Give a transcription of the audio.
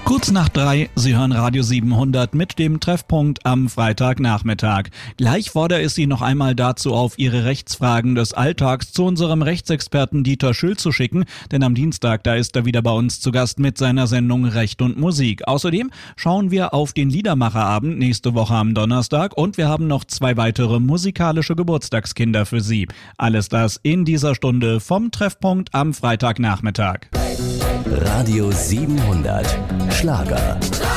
Kurz nach 3, Sie hören Radio 700 mit dem Treffpunkt am Freitagnachmittag. Gleich fordere ich Sie noch einmal dazu auf, Ihre Rechtsfragen des Alltags zu unserem Rechtsexperten Dieter Schüll zu schicken, denn am Dienstag, da ist er wieder bei uns zu Gast mit seiner Sendung Recht und Musik. Außerdem schauen wir auf den Liedermacherabend nächste Woche am Donnerstag und wir haben noch 2 weitere musikalische Geburtstagskinder für Sie. Alles das in dieser Stunde vom Treffpunkt am Freitagnachmittag. Radio 700 Schlager.